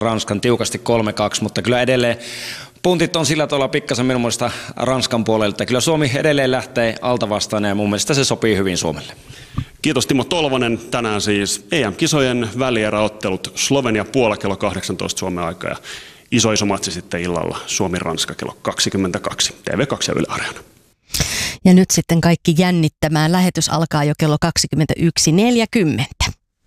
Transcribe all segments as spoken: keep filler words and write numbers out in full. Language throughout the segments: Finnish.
Ranskan tiukasti kolme kaksi, mutta kyllä edelleen puntit on sillä tavalla pikkasen minun mielestä Ranskan puolelta. Kyllä Suomi edelleen lähtee alta vastaan ja mun mielestä se sopii hyvin Suomelle. Kiitos Timo Tolvanen. Tänään siis E M-kisojen välieräottelut Slovenia-Puola kello kahdeksantoista Suomen aikaa ja iso iso matsi sitten illalla Suomi-Ranska kello kaksikymmentäkaksi. T V kaksi ja Yle Areena. Ja nyt sitten kaikki jännittämään. Lähetys alkaa jo kello kaksikymmentäyksi neljäkymmentä.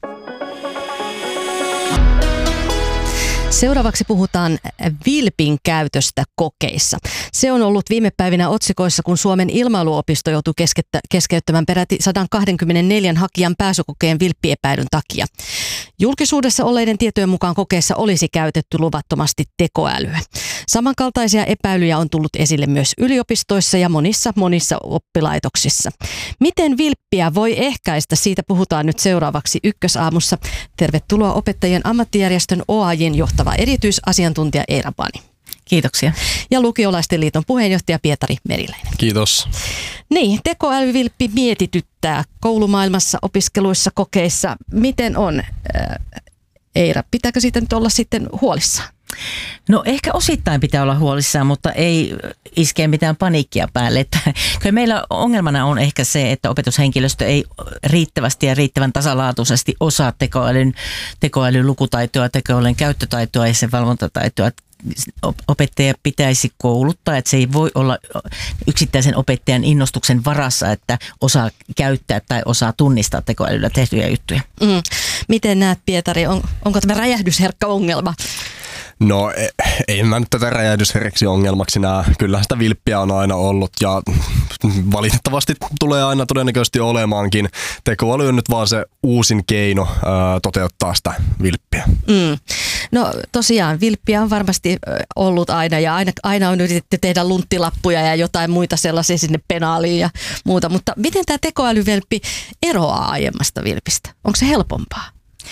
Seuraavaksi puhutaan vilpin käytöstä kokeissa. Se on ollut viime päivinä otsikoissa, kun Suomen ilmailuopisto joutui keskeyttämään peräti sata kaksikymmentäneljä hakijan pääsykokeen vilppiepäilyn takia. Julkisuudessa olleiden tietojen mukaan kokeessa olisi käytetty luvattomasti tekoälyä. Samankaltaisia epäilyjä on tullut esille myös yliopistoissa ja monissa monissa oppilaitoksissa. Miten vilppiä voi ehkäistä? Siitä puhutaan nyt seuraavaksi Ykkösaamussa. Tervetuloa opettajien ammattijärjestön O A J:n johtava erityisasiantuntija Eira Bani. Kiitoksia. Ja Lukiolaisten liiton puheenjohtaja Pietari Meriläinen. Kiitos. Niin, tekoälyvilppi mietityttää koulumaailmassa, opiskeluissa, kokeissa. Miten on, Eira? Pitääkö siitä nyt olla sitten huolissaan? No ehkä osittain pitää olla huolissaan, mutta ei iskee mitään paniikkia päälle. Että, kyllä meillä ongelmana on ehkä se, että opetushenkilöstö ei riittävästi ja riittävän tasalaatuisesti osaa tekoälyn, tekoälyn lukutaitoa, tekoälyn käyttötaitoa ja sen valvontataitoa. Opettaja pitäisi kouluttaa, että se ei voi olla yksittäisen opettajan innostuksen varassa, että osaa käyttää tai osaa tunnistaa tekoälyllä tehtyjä juttuja. Mm. Miten näet, Pietari, on, onko tämä räjähdysherkkä ongelma? No ei mä nyt tätä räjähdysherkäksi ongelmaksi näe. Kyllähän sitä vilppiä on aina ollut ja valitettavasti tulee aina todennäköisesti olemaankin. Tekoäly on nyt vaan se uusin keino ää, toteuttaa sitä vilppiä. Mm. No tosiaan vilppiä on varmasti ollut aina ja aina, aina on yritetty tehdä lunttilappuja ja jotain muita sellaisia sinne penaaliin ja muuta. Mutta miten tämä tekoälyvilppi eroaa aiemmasta vilpistä? Onko se helpompaa?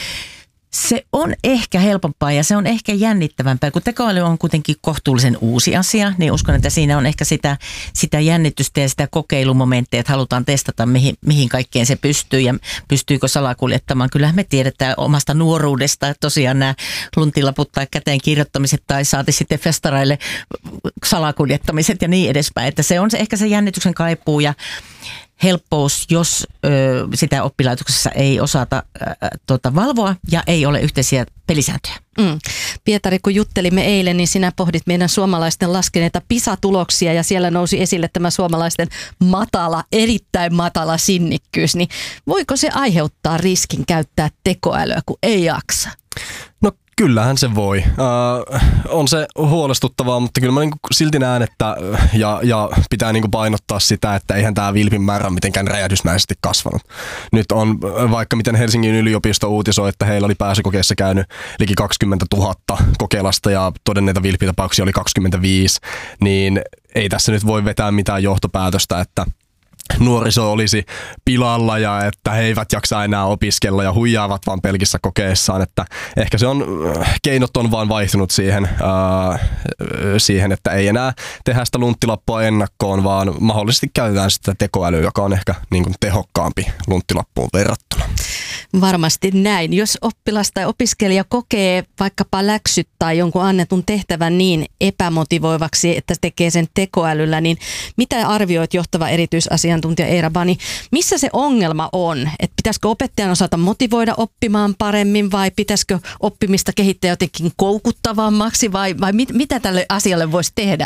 Se on ehkä helpompaa ja se on ehkä jännittävämpää, kun tekoäly on kuitenkin kohtuullisen uusi asia, niin uskon, että siinä on ehkä sitä, sitä jännitystä ja sitä kokeilumomenttia, että halutaan testata, mihin, mihin kaikkeen se pystyy ja pystyykö salakuljettamaan. Kyllähän me tiedetään omasta nuoruudesta, että tosiaan nämä luntilaput tai käteen kirjoittamiset tai saati sitten festareille salakuljettamiset ja niin edespäin, että se on se, ehkä se jännityksen kaipuu ja helppous, jos ö, sitä oppilaitoksessa ei osata ö, tota, valvoa ja ei ole yhteisiä pelisääntöjä. Mm. Pietari, kun juttelimme eilen, niin sinä pohdit meidän suomalaisten laskeneita PISA-tuloksia ja siellä nousi esille tämä suomalaisten matala, erittäin matala sinnikkyys. Niin voiko se aiheuttaa riskin käyttää tekoälyä, kun ei jaksa? No kyllähän se voi. Äh, on se huolestuttavaa, mutta kyllä mä niinku silti näen, että ja, ja pitää niinku painottaa sitä, että eihän tämä vilpin määrä mitenkään räjähdysmäisesti kasvanut. Nyt on vaikka miten Helsingin yliopisto uutisoi, että heillä oli pääsykokeessa käynyt liki kaksikymmentätuhatta kokeilasta ja todenneita vilppitapauksia oli kaksikymmentäviisi, niin ei tässä nyt voi vetää mitään johtopäätöstä, että nuoriso olisi pilalla ja että he eivät jaksa enää opiskella ja huijaavat vaan pelkissä kokeissaan, että ehkä se on, keinot on vaan vaihtunut siihen, ää, siihen, että ei enää tehdä sitä lunttilappua ennakkoon, vaan mahdollisesti käytetään sitä tekoälyä, joka on ehkä niin kuin tehokkaampi lunttilappuun verrattuna. Varmasti näin. Jos oppilas tai opiskelija kokee vaikkapa läksyt tai jonkun annetun tehtävän niin epämotivoivaksi, että tekee sen tekoälyllä, niin mitä arvioit, johtava erityisasiantuntija Eira Bani, missä se ongelma on? Että pitäisikö opettajan osata motivoida oppimaan paremmin vai pitäisikö oppimista kehittää jotenkin koukuttavammaksi vai, vai mit, mitä tälle asialle voisi tehdä?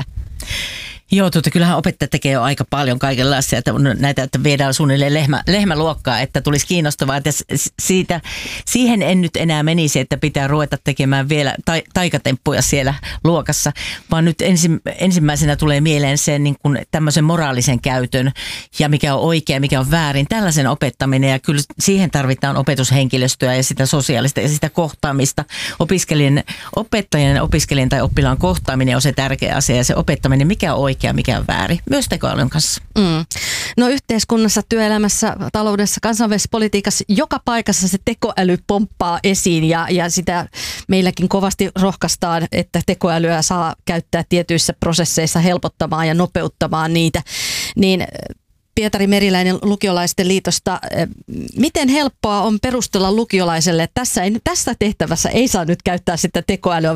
Joo, tuota, kyllähän opettaja tekee jo aika paljon kaikenlaisia, että näitä, että viedään suunnilleen lehmä, lehmäluokkaa, että tulisi kiinnostavaa, että siitä, siihen en nyt enää menisi, että pitää ruveta tekemään vielä ta, taikatemppuja siellä luokassa, vaan nyt ensi, ensimmäisenä tulee mieleen sen niin kuin tämmöisen moraalisen käytön ja mikä on oikea, mikä on väärin, tällaisen opettaminen ja kyllä siihen tarvitaan opetushenkilöstöä ja sitä sosiaalista ja sitä kohtaamista. Opiskelijan, opettajan, opiskelijan tai oppilaan kohtaaminen on se tärkeä asia ja se opettaminen, mikä on oikea, mikä on väärin, myös tekoälyn kanssa. Mm. No yhteiskunnassa, työelämässä, taloudessa, kansainvälisessä politiikassa, joka paikassa se tekoäly pomppaa esiin ja, ja sitä meilläkin kovasti rohkaistaan, että tekoälyä saa käyttää tietyissä prosesseissa helpottamaan ja nopeuttamaan niitä. Niin Pietari Meriläinen Lukiolaisten liitosta. Miten helppoa on perustella lukiolaiselle, että tässä, ei, tässä tehtävässä ei saa nyt käyttää sitä tekoälyä,